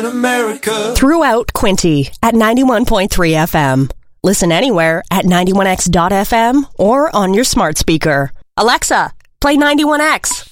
in America. Throughout Quinty at 91.3 FM. Listen anywhere at 91x.fm or on your smart speaker. Alexa, play 91X.